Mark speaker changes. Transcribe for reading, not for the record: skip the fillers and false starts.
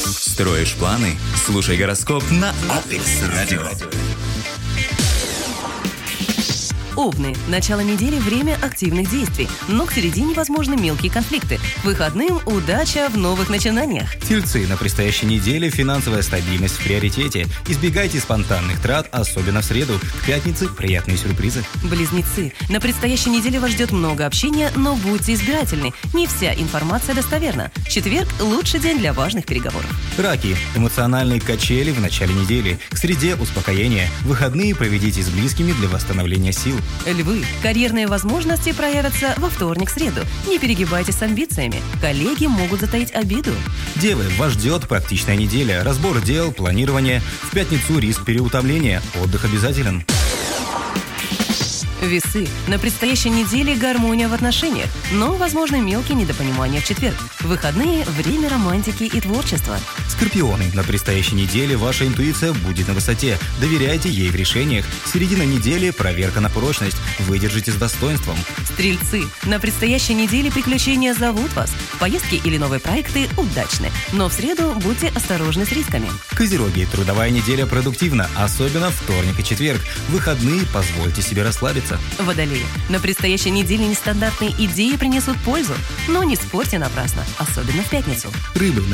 Speaker 1: Строишь планы? Слушай гороскоп на Апекс Радио.
Speaker 2: Овны. Начало недели – время активных действий, но к середине возможны мелкие конфликты. Выходным – удача в новых начинаниях.
Speaker 3: Тельцы. На предстоящей неделе финансовая стабильность в приоритете. Избегайте спонтанных трат, особенно в среду. В пятницу приятные сюрпризы.
Speaker 2: Близнецы. На предстоящей неделе вас ждет много общения, но будьте избирательны. Не вся информация достоверна. Четверг – лучший день для важных переговоров.
Speaker 3: Раки. Эмоциональные качели в начале недели. К среде успокоение. Выходные проведите с близкими для восстановления сил.
Speaker 2: Львы. Карьерные возможности проявятся во вторник-среду. Не перегибайте с амбициями. Коллеги могут затаить обиду.
Speaker 3: Девы. Вас ждет практичная неделя. Разбор дел, планирование. В пятницу риск переутомления. Отдых обязателен.
Speaker 2: Весы. На предстоящей неделе гармония в отношениях, но возможны мелкие недопонимания в четверг. Выходные – время романтики и творчества.
Speaker 3: Скорпионы. На предстоящей неделе ваша интуиция будет на высоте. Доверяйте ей в решениях. Середина недели – проверка на прочность. Выдержите с достоинством.
Speaker 2: Стрельцы. На предстоящей неделе приключения зовут вас. Поездки или новые проекты удачны, но в среду будьте осторожны с рисками.
Speaker 3: Козероги. Трудовая неделя продуктивна, особенно вторник и четверг. Выходные позвольте себе расслабиться.
Speaker 2: Водолеи. На предстоящей неделе нестандартные идеи принесут пользу, но не спорьте напрасно, особенно в пятницу.
Speaker 3: Рыбы.